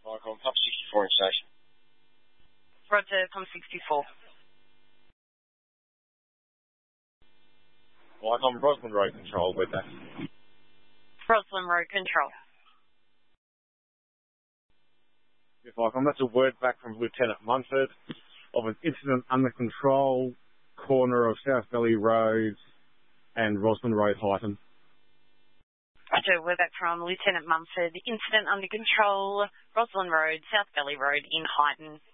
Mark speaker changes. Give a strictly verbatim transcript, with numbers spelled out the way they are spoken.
Speaker 1: Icon, pump sixty-four in station.
Speaker 2: Roger, pump sixty-four.
Speaker 1: Icon, Roslyn Road Control, with that.
Speaker 2: Roslyn Road Control.
Speaker 1: Yes, Icon, that's a word back from Lieutenant Munford of an incident under control, corner of South Valley Road and Roslyn Road, Highton.
Speaker 2: Roger, we're back from Lieutenant Mumford. Incident under control, Roslyn Road, South Valley Road in Highton.